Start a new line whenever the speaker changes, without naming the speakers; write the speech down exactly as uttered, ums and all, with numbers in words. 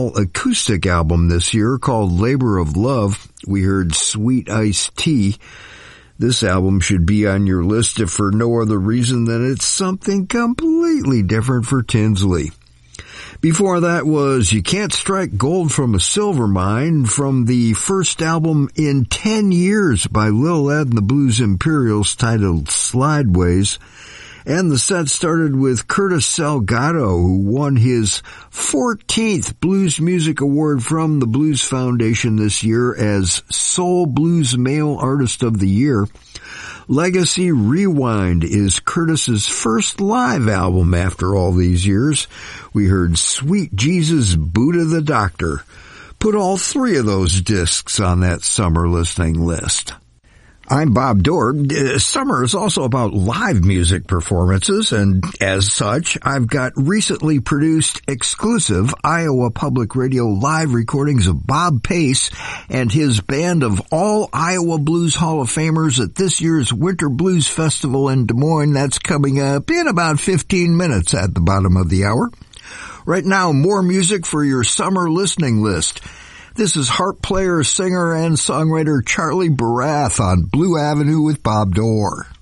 all-acoustic album this year called Labor of Love. We heard Sweet Iced Tea. This album should be on your list if for no other reason than it's something completely different for Tinsley. Before that was You Can't Strike Gold from a Silver Mine from the first album in ten years by Lil Ed and the Blues Imperials titled Slideways. And the set started with Curtis Salgado, who won his fourteenth Blues Music Award from the Blues Foundation this year as Soul Blues Male Artist of the Year. Legacy Rewind is Curtis's first live album after all these years. We heard Sweet Jesus Buddha the Doctor. Put all three of those discs on that summer listening list. I'm Bob Dorr. Summer is also about live music performances, and as such, I've got recently produced exclusive Iowa Public Radio live recordings of Bob Pace and his band of all Iowa Blues Hall of Famers at this year's Winter Blues Festival in Des Moines. That's coming up in about fifteen minutes at the bottom of the hour. Right now, more music for your summer listening list. This is harp player, singer, and songwriter Charlie Barath on Blue Avenue with Bob Dorr.